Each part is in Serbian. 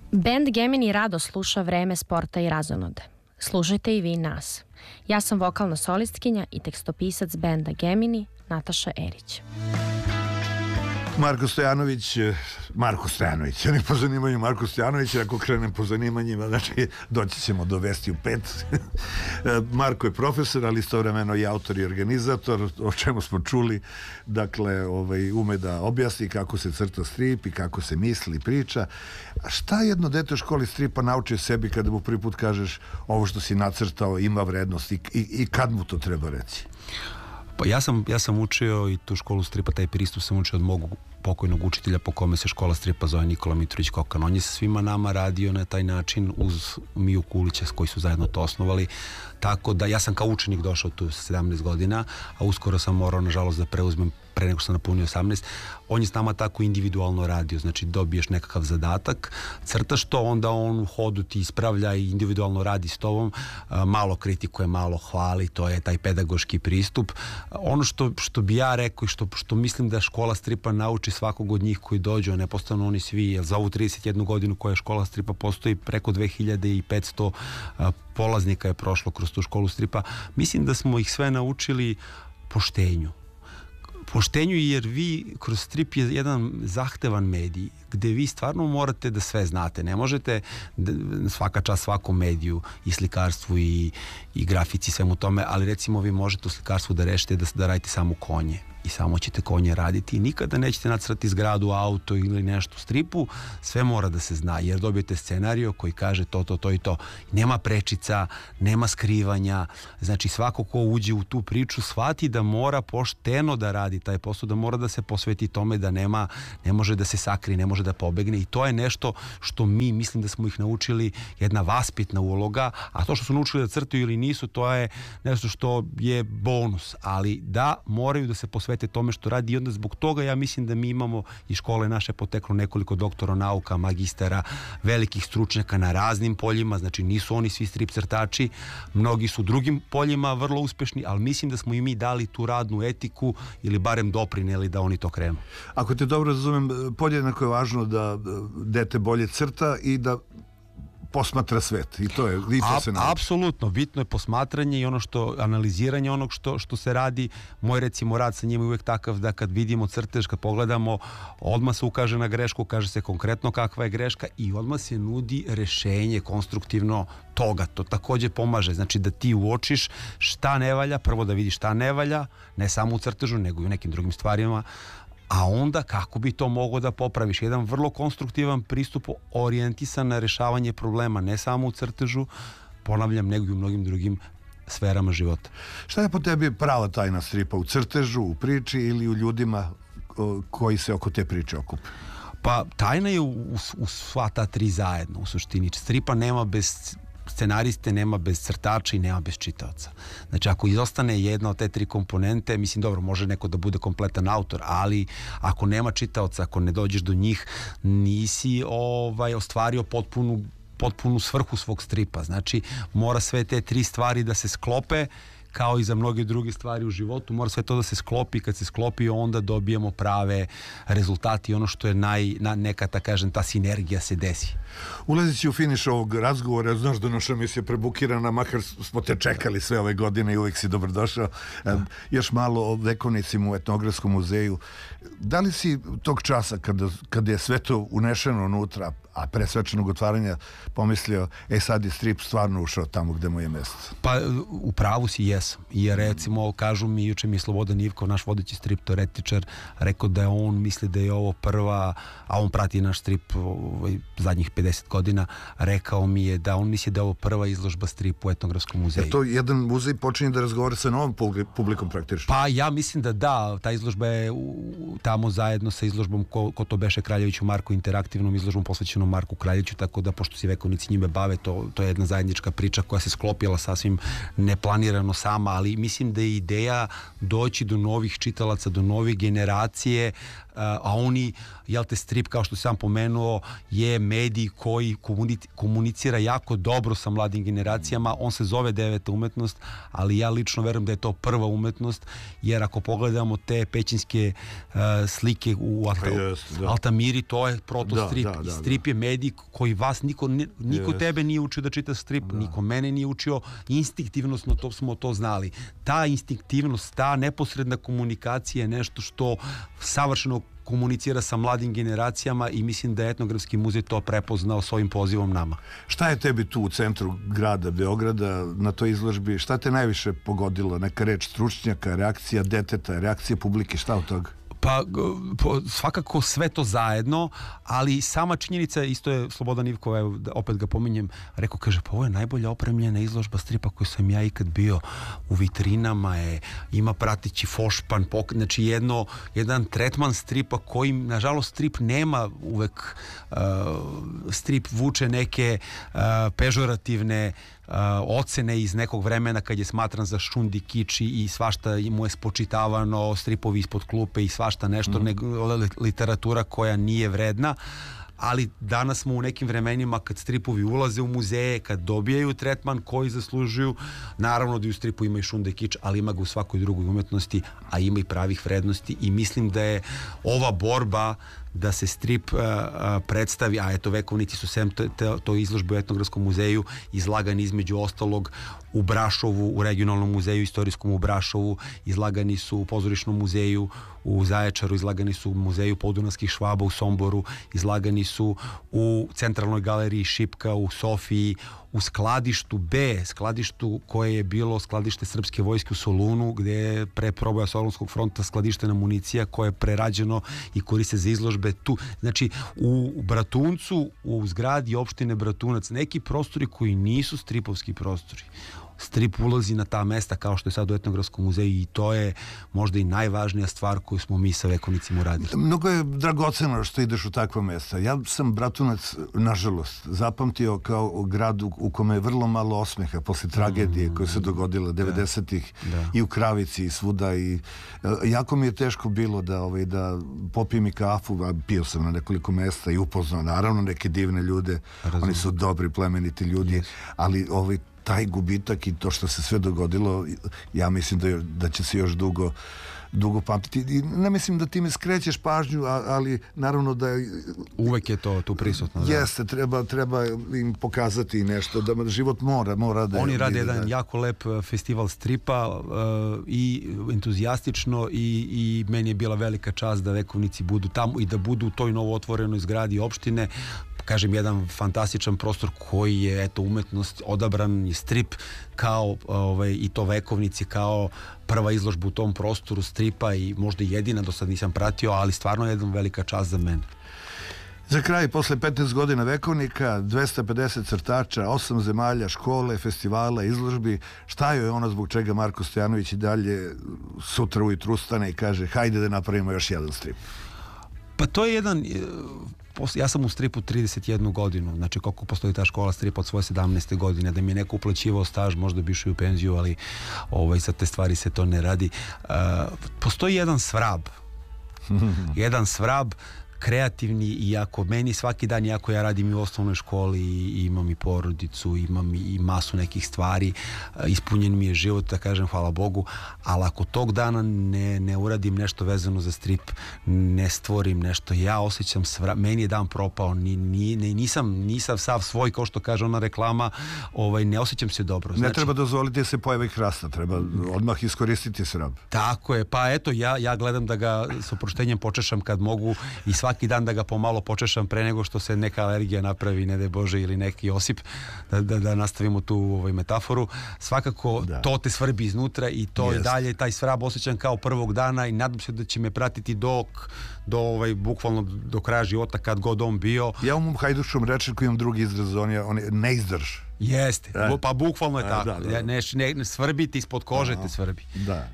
Bend Gemini rado sluša Vreme sporta i razonode. Slušajte i vi nas. Ja sam vokalna solistkinja i tekstopisac benda Gemini, Nataša Erić. Marko Stojanović, oni po zanimanju Marko Stojanović, ako krenem po zanimanjima, znači doći ćemo do vesti u 5. Marko je profesor, ali istovremeno i autor i organizator, o čemu smo čuli, dakle, ume da objasni kako se crta strip i kako se misli, priča. A šta jedno dete u školi stripa nauči sebi kada mu prvi put kažeš ovo što si nacrtao ima vrednost i kad mu to treba reći? Pa ja sam učio i tu školu stripa, taj pristup sam učio od mog pokojnog učitelja po kome se škola stripa zove Nikola Mitrović Kokan. On je sa svima nama radio na taj način uz Miju Kulića koji su zajedno to osnovali. Tako da ja sam kao učenik došao tu 17 godina, a uskoro sam morao nažalost da preuzmem pre nego što sam napunio 18. On je s nama tako individualno radio, znači dobiješ nekakav zadatak, crtaš to, onda on u hodu ti ispravlja i individualno radi s tobom, malo kritikuje, malo hvali, to je taj pedagoški pristup. Ono što bi ja rekao i što mislim da škola stripa nauči svakog od njih koji dođu, a ne postanu oni svi, jer za ovu 31 godinu koja je škola stripa postoji preko 2500 polaznika je prošlo kroz tu školu stripa. Mislim da smo ih sve naučili poštenju, jer vi kroz strip je jedan zahtevan medij gde vi stvarno morate da sve znate. Ne možete svaka čast svakom mediju i slikarstvu i grafici, svemu tome, ali recimo vi možete u slikarstvu da rešite da radite samo konje i samo ćete konje raditi i nikada nećete nacrtati zgradu, auto ili nešto u stripu, sve mora da se zna, jer dobijete scenario koji kaže to i to. Nema prečica, nema skrivanja, znači svako ko uđe u tu priču shvati da mora pošteno da radi taj posao, da mora da se posveti tome, da ne može da se sakri, ne može da pobegne, i to je nešto što mi, mislim da smo ih naučili, jedna vaspitna uloga, a to što su naučili da crtaju ili nisu, to je nešto što je bonus, ali da moraju da se posvete tome što radi, i onda zbog toga ja mislim da mi imamo i škole naše poteklo nekoliko doktora nauka, magistara, velikih stručnjaka na raznim poljima, znači nisu oni svi strip crtači, mnogi su u drugim poljima vrlo uspešni, ali mislim da smo i mi dali tu radnu etiku ili barem doprineli da oni to krenu. Ako te dobro razumem, podjednako je važno da dete bolje crta i da posmatra svet, i to se nauči. Apsolutno, bitno je posmatranje i analiziranje onog što se radi. Moj recimo rad sa njima je uvek takav da kad vidimo crtež, kad pogledamo, odmah se ukaže na grešku, kaže se konkretno kakva je greška i odmah se nudi rešenje konstruktivno toga. To takođe pomaže, znači da ti uočiš šta ne valja, prvo da vidiš šta ne valja, ne samo u crtežu nego i u nekim drugim stvarima, a onda kako bi to moglo da popraviš. Jedan vrlo konstruktivan pristup orijentisan na rešavanje problema, ne samo u crtežu, ponavljam, nego i u mnogim drugim sferama života. Šta je po tebi prava tajna stripa? U crtežu, u priči ili u ljudima koji se oko te priče okupe? Pa tajna je u sva ta tri zajedno, u suštini. Stripa nema bez scenariste, nema bez crtača i nema bez čitaoca. Znači, ako izostane jedna od te tri komponente, mislim, dobro, može neko da bude kompletan autor, ali ako nema čitaoca, ako ne dođeš do njih, nisi ostvario potpunu svrhu svog stripa. Znači, mora sve te tri stvari da se sklope, kao i za mnoge druge stvari u životu, mora sve to da se sklopi, kad se sklopi onda dobijemo prave rezultati, ono što je neka, da kažem, ta sinergija se desi. Ulazeći u finiš ovog razgovora, znaš da naša emisija prebukirana, makar smo te čekali sve ove godine i uvek si dobrodošao. Još malo o vekovnicima u Etnografskom muzeju. Da li si tog časa, kada je sve to unešeno unutra, a pre svečanog otvaranja pomislio, sad je strip stvarno ušao tamo gde mu je mesto? Pa u pravu si, jesam. Jer recimo, kažu mi, juče mi je Slobodan Ivkov, naš vodeći strip teoretičar, rekao da je on misli da je ovo prva, a on prati naš strip zadnjih 50 godina, rekao mi je da on misli da je ovo prva izložba stripa u Etnografskom muzeju. Je to jedan muzej počinje da razgovara sa novom publikom praktično? Pa ja mislim da, ta izložba je tamo zajedno sa izložbom ko to beše Kraljeviću Marku, interaktivnom izložbom posvećenom Marku Kraljeviću, tako da pošto se vekovnici njime bave, to je jedna zajednička priča koja se sklopila sasvim neplanirano sama, ali mislim da je ideja doći do novih čitalaca, do nove generacije, a oni, jel te, strip, kao što sam pomenuo, je medij koji komunicira jako dobro sa mladim generacijama. On se zove deveta umetnost, ali ja lično verujem da je to prva umetnost, jer ako pogledamo te pećinske slike u Altamiri, to je protostrip. Strip je medij koji vas, niko tebe nije učio da čita strip, niko mene nije učio, instinktivno smo to znali. Ta instinktivnost, ta neposredna komunikacija je nešto što savršeno komunicira sa mladim generacijama i mislim da je Etnografski muzej to prepoznao s ovim pozivom nama. Šta je tebi tu u centru grada Beograda na toj izložbi? Šta te najviše pogodilo? Neka reč stručnjaka, reakcija deteta, reakcija publike, šta od toga? Pa svakako sve to zajedno, ali sama činjenica, isto je Slobodan Ivkov, evo, opet ga pominjem, rekao, kaže, pa ovo je najbolja opremljena izložba stripa koju sam ja ikad bio. U vitrinama je, ima pratići fošpan, znači jedan tretman stripa koji, nažalost, strip nema uvek, strip vuče neke pežorativne ocene iz nekog vremena kad je smatran za šundi, kič i svašta mu je spočitavano, stripovi ispod klupe i svašta nešto, literatura koja nije vredna. Ali danas smo u nekim vremenima kad stripovi ulaze u muzeje, kad dobijaju tretman koji zaslužuju, naravno da u stripu ima i šunda i kič, ali ima ga u svakoj drugoj umetnosti, a ima i pravih vrednosti i mislim da je ova borba da se strip predstavi, a eto vekovnici su sem to izložbe u Etnografskom muzeju izlagani između ostalog u Brašovu, u regionalnom muzeju istorijskom u Brašovu, izlagani su u pozorišnom muzeju u Zaječaru, izlagani su u muzeju podunavskih Švaba u Somboru, izlagani su u centralnoj galeriji Šipka u Sofiji, u skladištu B, skladištu koje je bilo skladište srpske vojske u Solunu, gde je pre proboja Solunskog fronta skladištena municija koja je prerađeno i koriste za izložbe tu. Znači, u Bratuncu, u zgradi opštine Bratunac, neki prostori koji nisu stripovski prostori. Strip ulazi na ta mesta kao što je sad u Etnografskom muzeju i to je možda i najvažnija stvar koju smo mi sa vekovnicima uradili. Mnogo je dragoceno što ideš u takva mesta. Ja sam Bratunac, nažalost, zapamtio kao grad u kome je vrlo malo osmeha posle tragedije koja se dogodila 90-ih i u Kravici i svuda i jako mi je teško bilo da popijem i kafu, a pio sam na nekoliko mesta i upoznao naravno neke divne ljude. Oni su dobri, plemeniti ljudi, ali taj gubitak i to što se sve dogodilo, ja mislim da će se još dugo pamtiti. I ne mislim da ti mi skrećeš pažnju, ali naravno da uvek je to tu prisutno. Jeste, treba im pokazati nešto, da život mora da... Oni rade jedan jako lep festival stripa i entuzijastično i meni je bila velika čast da vekovnici budu tamo i da budu u toj novootvorenoj zgradi opštine. Kažem, jedan fantastičan prostor koji je, eto, umetnost, odabran je strip kao, i to vekovnici kao prva izložba u tom prostoru stripa i možda jedina, do sad nisam pratio, ali stvarno je jedna velika čast za mene. Za kraj, posle 15 godina vekovnika, 250 crtača, 8 zemalja, škole, festivala, izložbi, šta je ono zbog čega Marko Stojanović i dalje sutra ujutru ustane i kaže, hajde da napravimo još jedan strip? Pa to je jedan... Ja sam u stripu 31 godinu, znači koliko postoji ta škola stripa od svoje 17. godine, da mi je neko uplaćivao staž, možda bi išao u penziju, ali za te stvari se to ne radi. Postoji jedan svrab, kreativni, iako meni svaki dan, iako ja radim i u osnovnoj školi i imam i porodicu, imam i masu nekih stvari, ispunjen mi je život, da kažem, hvala Bogu, ali ako tog dana ne uradim nešto vezano za strip, ne stvorim nešto, ja osjećam meni je dan propao, nisam sav svoj, kao što kaže ona reklama, ne osjećam se dobro. Ne treba dozvoliti da se pojavi hrasta, treba odmah iskoristiti svrab. Tako je, pa eto, ja gledam da ga s oproštenjem počešam kad mogu i svaki dan da ga pomalo počešam pre nego što se neka alergija napravi, ne daj Bože, ili neki osip, da nastavimo tu metaforu. Svakako to te svrbi iznutra i to je dalje, taj svrab osjećam kao prvog dana i nadam se da će me pratiti bukvalno do kraja života, kad god on bio. Ja u mom hajduškom rečniku imam drugi izraz, on je ne izdrž. Jeste, pa bukvalno je tako. Ne svrbiti ispod kože te svrbi. Da.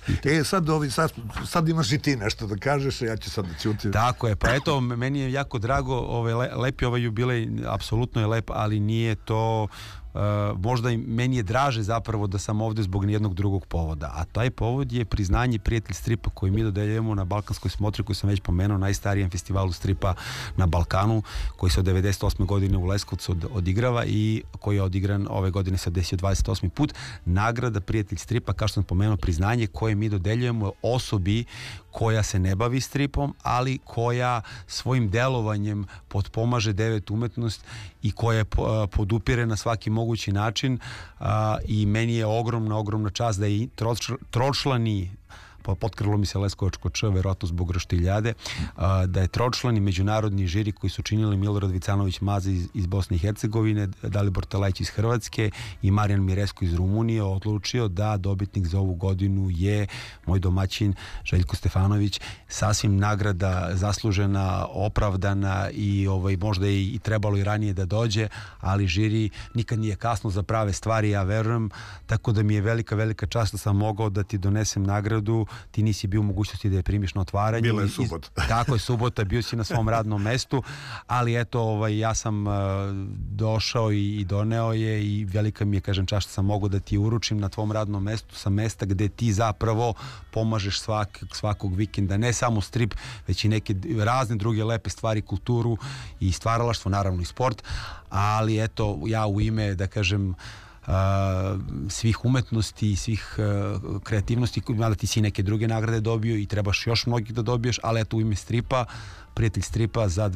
Sad imaš i ti nešto da kažeš, a ja ću sad da ćutim. Tako je, pa eto, meni je jako drago, lepi ovaj jubilej, apsolutno je lep, ali nije to možda i meni je draže zapravo da sam ovde zbog nijednog drugog povoda, a taj povod je priznanje Prijatelj stripa koji mi dodeljujemo na Balkanskoj smotri, koju sam već pomenuo, najstarijem festivalu stripa na Balkanu, koji se od 98. godine u Leskovcu odigrava i koji je odigran ove godine se desio 28. put. Nagrada Prijatelj stripa, kao što sam pomenuo, priznanje koje mi dodeljujemo osobi koja se ne bavi stripom, ali koja svojim delovanjem potpomaže devet umetnost i koja je podupire na svaki mogući način, i meni je ogromna čast da je tročlani, pa potkrilo mi se leskovačko Č, verovatno zbog roštiljade, da je tročlani međunarodni žiri koji su činili Milorad Vicanović Maza iz Bosne i Hercegovine, Dalibor Talajić iz Hrvatske i Marijan Miresko iz Rumunije odlučio da dobitnik za ovu godinu je moj domaćin Željko Stefanović. Sasvim nagrada zaslužena, opravdana i možda i trebalo i ranije da dođe, ali žiri nikad nije kasno za prave stvari, ja verujem, tako da mi je velika čast da sam mogao da ti donesem nagradu. Ti nisi bio u mogućnosti da je primiš na otvaranju. Bila je subota. Tako je, subota, bio si na svom radnom mestu, ali eto, ja sam došao i doneo je i velika mi je, kažem, čast što sam mogao da ti uručim na tvom radnom mestu sa mesta gde ti zapravo pomažeš svakog vikenda, ne samo strip, već i neke razne druge lepe stvari, kulturu i stvaralaštvo, naravno i sport, ali eto, ja u ime, da kažem, svih umetnosti i svih kreativnosti, mada ti si neke druge nagrade dobio i trebaš još mnogih da dobiješ, ali eto u ime stripa, Prijatelj stripa za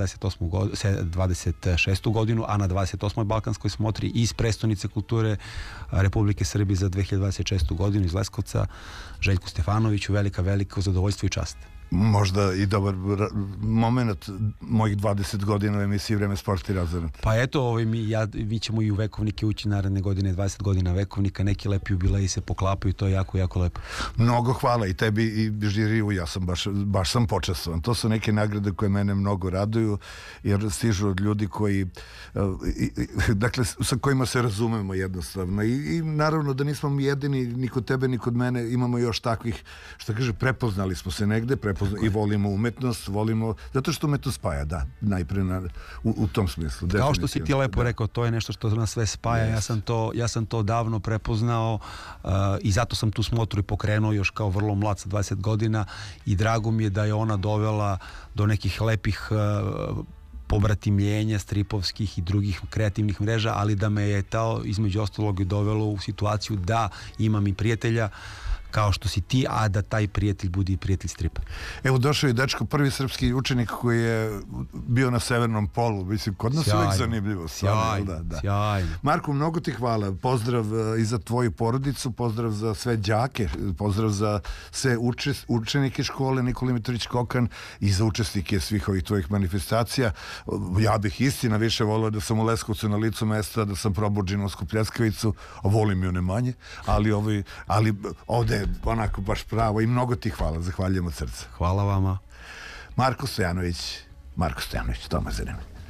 2026. godinu, a na 28. Balkanskoj smotri iz prestonice kulture Republike Srbije za 2026. godinu iz Leskovca, Željku Stefanoviću, veliko zadovoljstvo i čast. Možda i dobar moment mojih 20 godina u emisiji Vreme, sport i razonod. Pa eto, mi ćemo i u vekovnike ući naredne godine, 20 godina vekovnika, neki lepi jubileji se poklapaju, to je jako lepo. Mnogo hvala i tebi i žiriju, ja sam baš sam počastovan. To su neke nagrade koje mene mnogo raduju, jer stižu od ljudi koji, dakle, sa kojima se razumemo jednostavno. I naravno da nismo mi jedini, ni kod tebe, ni kod mene, imamo još takvih, što kaže, prepoznali smo se negde, i volimo umetnost, zato što umetnost spaja, da, najpre u tom smislu. Kao što si ti lepo rekao, to je nešto što nas sve spaja, ja sam to davno prepoznao i zato sam tu smotru i pokrenuo još kao vrlo mlad sa 20 godina i drago mi je da je ona dovela do nekih lepih pobratimljenja stripovskih i drugih kreativnih mreža, ali da me je to između ostalog dovelo u situaciju da imam i prijatelja kao što si ti, a da taj prijatelj bude i prijatelj stripa. Evo, došao je dečko, prvi srpski učenik koji je bio na severnom polu. Mislim, kod nas uvijek zanimljivo. Sjajno. Marko, mnogo ti hvala. Pozdrav i za tvoju porodicu, pozdrav za sve đake, pozdrav za sve učenike škole Nikola Mitrović Kokan i za učesnike svih ovih tvojih manifestacija. Ja bih istina više volio da sam u Leskovcu na licu mesta, da sam probao džinovsku pljeskavicu, a volim ju ne manje, ali ovde onako baš pravo i mnogo ti hvala, zahvaljujem od srca. Hvala vama. Marko Stojanović, Toma Zanimljiv.